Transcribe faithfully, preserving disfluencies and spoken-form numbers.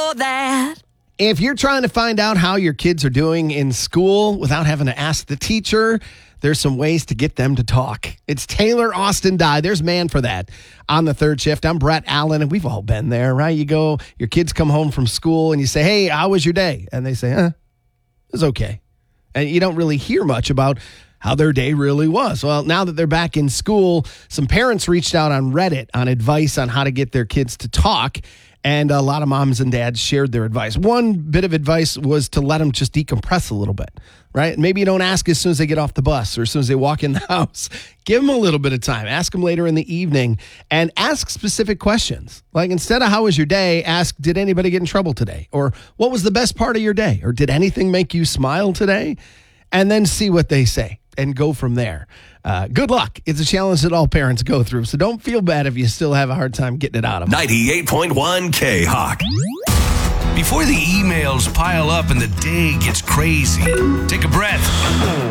for that. If you're trying to find out how your kids are doing in school without having to ask the teacher, there's some ways to get them to talk. It's Taylor Austin Dye. There's man for that on the third shift. I'm Brett Allen, and we've all been there, right? You go, your kids come home from school, and you say, hey, how was your day? And they say, huh, it was okay. And you don't really hear much about how their day really was. Well, now that they're back in school, some parents reached out on Reddit on advice on how to get their kids to talk. And a lot of moms and dads shared their advice. One bit of advice was to let them just decompress a little bit, right? Maybe you don't ask as soon as they get off the bus or as soon as they walk in the house. Give them a little bit of time. Ask them later in the evening and ask specific questions. Like instead of how was your day, ask, did anybody get in trouble today? Or what was the best part of your day? Or did anything make you smile today? And then see what they say and go from there. Uh, good luck. It's a challenge that all parents go through, so don't feel bad if you still have a hard time getting it out of them. ninety-eight point one K-Hawk. Before the emails pile up and the day gets crazy, take a breath.